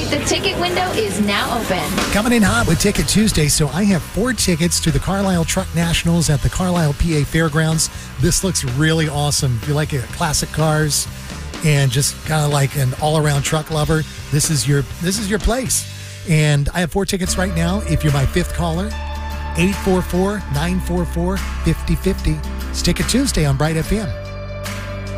The ticket window is now open. Coming in hot with Ticket Tuesday, so I have 4 tickets to the Carlisle Truck Nationals at the Carlisle, PA Fairgrounds. This looks really awesome. If you like classic cars and just kind of like an all-around truck lover, this is your place. And I have 4 tickets right now. If you're my 5th caller, 844-944-5050. It's Ticket Tuesday on Bright FM.